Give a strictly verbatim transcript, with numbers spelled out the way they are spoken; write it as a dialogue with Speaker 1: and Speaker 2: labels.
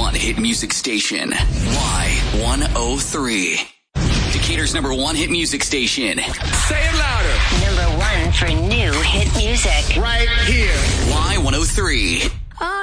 Speaker 1: one hit music station, Y one oh three. Decatur's number one hit music station.
Speaker 2: Say it louder.
Speaker 3: Number one for new hit music.
Speaker 2: Right here.
Speaker 1: Y one oh three.